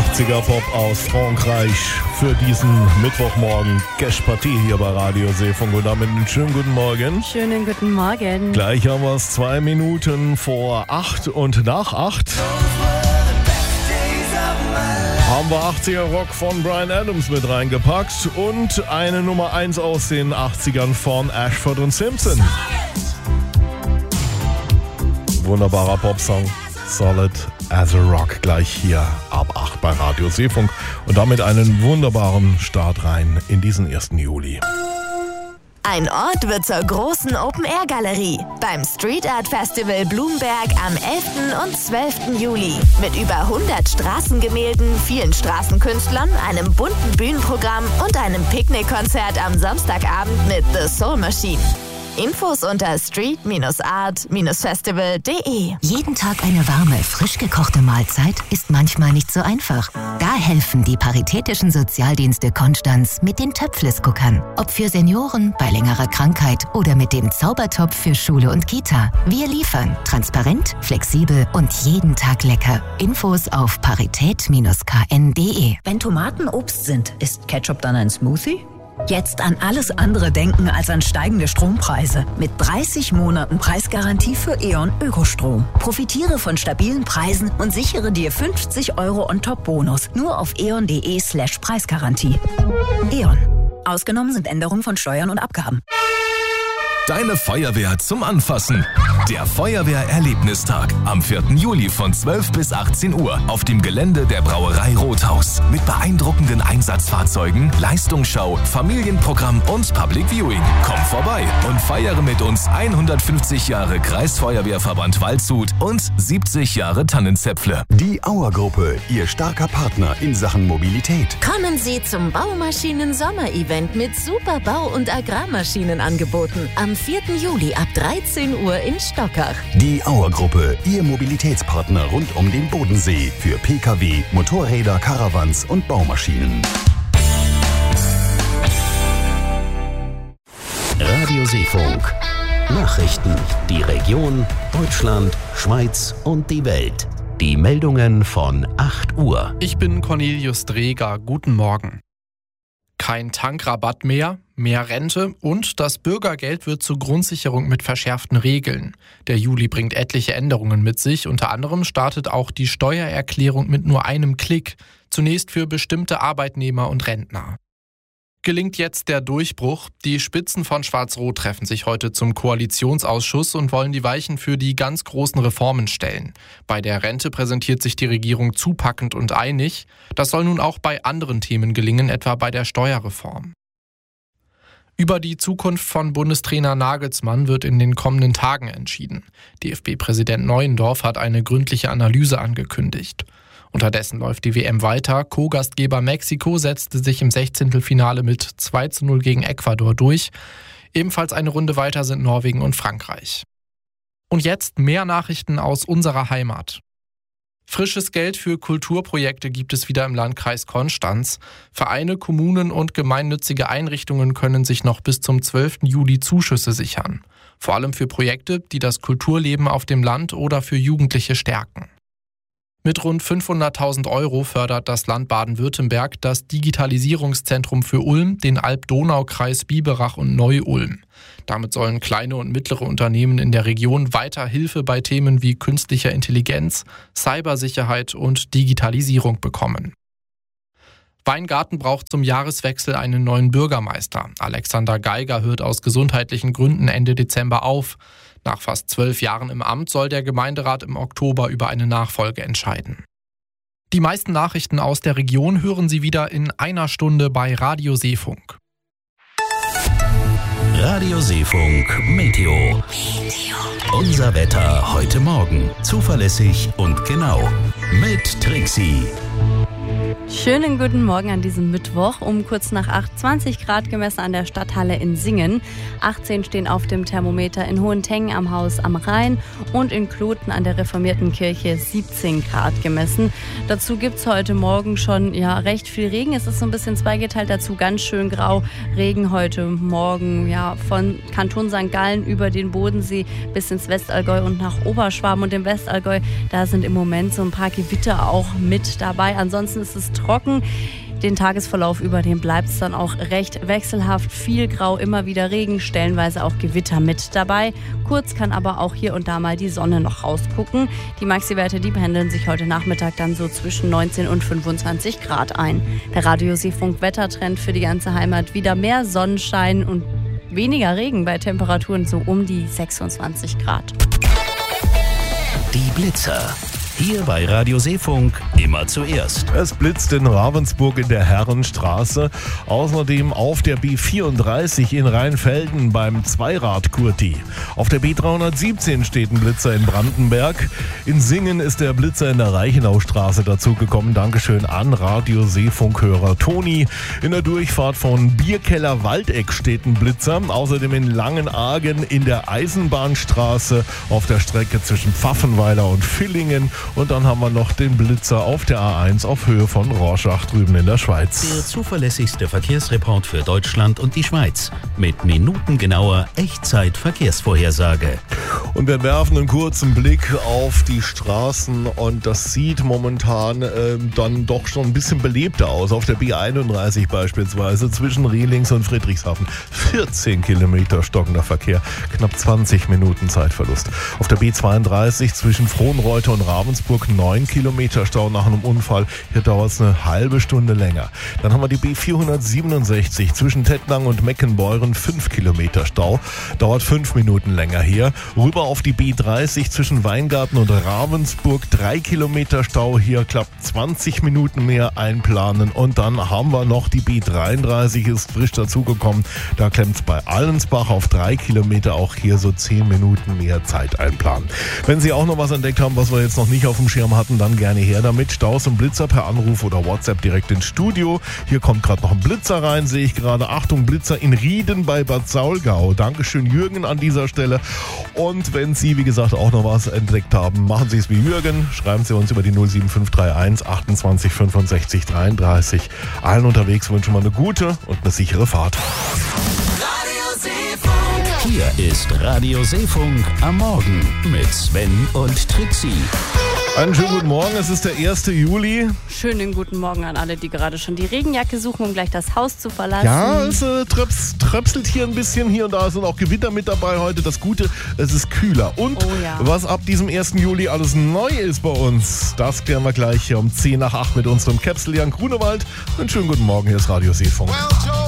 80er Pop aus Frankreich für diesen Mittwochmorgen. Cash-Partie hier bei Radio Seefunk und damit einen schönen guten Morgen. Schönen guten Morgen. Gleich haben wir es 2 Minuten vor 8 und nach 8. Haben wir 80er Rock von Bryan Adams mit reingepackt und eine Nummer 1 aus den 80ern von Ashford und Simpson. Wunderbarer Popsong. Solid as a Rock gleich hier ab 8 bei Radio Seefunk und damit einen wunderbaren Start rein in diesen 1. Juli. Ein Ort wird zur großen Open-Air-Galerie beim Street Art Festival Blumberg am 11. und 12. Juli. Mit über 100 Straßengemälden, vielen Straßenkünstlern, einem bunten Bühnenprogramm und einem Picknickkonzert am Samstagabend mit The Soul Machine. Infos unter street-art-festival.de. Jeden Tag eine warme, frisch gekochte Mahlzeit ist manchmal nicht so einfach. Da helfen die Paritätischen Sozialdienste Konstanz mit den Töpfles-Guckern. Ob für Senioren, bei längerer Krankheit oder mit dem Zaubertopf für Schule und Kita. Wir liefern transparent, flexibel und jeden Tag lecker. Infos auf parität-kn.de. Wenn Tomaten Obst sind, ist Ketchup dann ein Smoothie? Jetzt an alles andere denken als an steigende Strompreise. Mit 30 Monaten Preisgarantie für E.ON Ökostrom. Profitiere von stabilen Preisen und sichere dir 50 € On-Top-Bonus. Nur auf eon.de/Preisgarantie. E.ON. Ausgenommen sind Änderungen von Steuern und Abgaben. Deine Feuerwehr zum Anfassen. Der Feuerwehr-Erlebnistag am 4. Juli von 12 bis 18 Uhr auf dem Gelände der Brauerei Rothaus. Mit beeindruckenden Einsatzfahrzeugen, Leistungsschau, Familienprogramm und Public Viewing. Komm vorbei und feiere mit uns 150 Jahre Kreisfeuerwehrverband Waldshut und 70 Jahre Tannenzäpfle. Die Auer-Gruppe, Ihr starker Partner in Sachen Mobilität. Kommen Sie zum Baumaschinen-Sommer-Event mit super Bau- und Agrarmaschinenangeboten am 4. Juli ab 13 Uhr in Stockach. Die Auer-Gruppe, Ihr Mobilitätspartner rund um den Bodensee für Pkw, Motorräder, Caravans und Baumaschinen. Radio Seefunk. Nachrichten, die Region, Deutschland, Schweiz und die Welt. Die Meldungen von 8 Uhr. Ich bin Cornelius Dreger. Guten Morgen. Kein Tankrabatt mehr, mehr Rente und das Bürgergeld wird zur Grundsicherung mit verschärften Regeln. Der Juli bringt etliche Änderungen mit sich. Unter anderem startet auch die Steuererklärung mit nur einem Klick. Zunächst für bestimmte Arbeitnehmer und Rentner. Gelingt jetzt der Durchbruch? Die Spitzen von Schwarz-Rot treffen sich heute zum Koalitionsausschuss und wollen die Weichen für die ganz großen Reformen stellen. Bei der Rente präsentiert sich die Regierung zupackend und einig. Das soll nun auch bei anderen Themen gelingen, etwa bei der Steuerreform. Über die Zukunft von Bundestrainer Nagelsmann wird in den kommenden Tagen entschieden. DFB-Präsident Neuendorf hat eine gründliche Analyse angekündigt. Unterdessen läuft die WM weiter. Co-Gastgeber Mexiko setzte sich im 16. Finale mit 2:0 gegen Ecuador durch. Ebenfalls eine Runde weiter sind Norwegen und Frankreich. Und jetzt mehr Nachrichten aus unserer Heimat. Frisches Geld für Kulturprojekte gibt es wieder im Landkreis Konstanz. Vereine, Kommunen und gemeinnützige Einrichtungen können sich noch bis zum 12. Juli Zuschüsse sichern. Vor allem für Projekte, die das Kulturleben auf dem Land oder für Jugendliche stärken. Mit rund 500.000 € fördert das Land Baden-Württemberg das Digitalisierungszentrum für Ulm, den Alb-Donau-Kreis Biberach und Neu-Ulm. Damit sollen kleine und mittlere Unternehmen in der Region weiter Hilfe bei Themen wie künstlicher Intelligenz, Cybersicherheit und Digitalisierung bekommen. Weingarten braucht zum Jahreswechsel einen neuen Bürgermeister. Alexander Geiger hört aus gesundheitlichen Gründen Ende Dezember auf. Nach fast 12 Jahren im Amt soll der Gemeinderat im Oktober über eine Nachfolge entscheiden. Die meisten Nachrichten aus der Region hören Sie wieder in einer Stunde bei Radio Seefunk. Radio Seefunk Meteo. Unser Wetter heute Morgen. Zuverlässig und genau. Mit Trixie. Schönen guten Morgen an diesem Mittwoch. Um kurz nach 8, 20 Grad gemessen an der Stadthalle in Singen. 18 stehen auf dem Thermometer in Hohentengen am Haus am Rhein und in Kloten an der reformierten Kirche 17 Grad gemessen. Dazu gibt es heute Morgen schon recht viel Regen. Es ist so ein bisschen zweigeteilt, dazu ganz schön grau. Regen heute Morgen von Kanton St. Gallen über den Bodensee bis ins Westallgäu und nach Oberschwaben. Und im Westallgäu, da sind im Moment so ein paar Gewitter auch mit dabei. Ansonsten ist es trocken. Den Tagesverlauf über den bleibt es dann auch recht wechselhaft. Viel Grau, immer wieder Regen, stellenweise auch Gewitter mit dabei. Kurz kann aber auch hier und da mal die Sonne noch rausgucken. Die Maxi-Werte, die pendeln sich heute Nachmittag dann so zwischen 19 und 25 Grad ein. Der Radio Seefunk Wettertrend für die ganze Heimat. Wieder mehr Sonnenschein und weniger Regen bei Temperaturen so um die 26 Grad. Die Blitzer. Hier bei Radio Seefunk immer zuerst. Es blitzt in Ravensburg in der Herrenstraße. Außerdem auf der B34 in Rheinfelden beim Zweirad-Kurti. Auf der B317 steht ein Blitzer in Brandenberg. In Singen ist der Blitzer in der Reichenaustraße dazugekommen. Dankeschön an Radio Seefunk-Hörer Toni. In der Durchfahrt von Bierkeller Waldeck steht ein Blitzer. Außerdem in Langenargen in der Eisenbahnstraße auf der Strecke zwischen Pfaffenweiler und Villingen. Und dann haben wir noch den Blitzer auf der A1 auf Höhe von Rorschach drüben in der Schweiz. Der zuverlässigste Verkehrsreport für Deutschland und die Schweiz. Mit minutengenauer Echtzeit-Verkehrsvorhersage. Und wir werfen einen kurzen Blick auf die Straßen und das sieht momentan dann doch schon ein bisschen belebter aus. Auf der B31 beispielsweise zwischen Rielings und Friedrichshafen 14 Kilometer stockender Verkehr, knapp 20 Minuten Zeitverlust. Auf der B32 zwischen Frohnreuth und Ravensburg 9 Kilometer Stau nach einem Unfall. Hier dauert es eine halbe Stunde länger. Dann haben wir die B467 zwischen Tettnang und Meckenbeuren 5 Kilometer Stau. Dauert 5 Minuten länger hier. Rüber auf die B30 zwischen Weingarten und Ravensburg 3 Kilometer Stau. Hier klappt 20 Minuten mehr einplanen. Und dann haben wir noch die B33, ist frisch dazugekommen. Da klemmt es bei Allensbach auf 3 Kilometer. Auch hier so 10 Minuten mehr Zeit einplanen. Wenn Sie auch noch was entdeckt haben, was wir jetzt noch nicht auf dem Schirm hatten, dann gerne her damit. Staus und Blitzer per Anruf oder WhatsApp direkt ins Studio. Hier kommt gerade noch ein Blitzer rein, sehe ich gerade. Achtung, Blitzer in Rieden bei Bad Saulgau. Dankeschön Jürgen an dieser Stelle. Und wenn Sie, wie gesagt, auch noch was entdeckt haben, machen Sie es wie Jürgen. Schreiben Sie uns über die 07531 28 65 33. Allen unterwegs wünschen wir eine gute und eine sichere Fahrt. Hier ist Radio Seefunk am Morgen mit Sven und Trixie. Einen schönen guten Morgen, es ist der 1. Juli. Schönen guten Morgen an alle, die gerade schon die Regenjacke suchen, um gleich das Haus zu verlassen. Ja, es tröpselt hier ein bisschen. Hier und da sind auch Gewitter mit dabei heute. Das Gute, es ist kühler. Und was ab diesem 1. Juli alles neu ist bei uns, das klären wir gleich hier um 10 nach 8 mit unserem Capsule Jan Grunewald. Einen schönen guten Morgen, hier ist Radio Seefunk.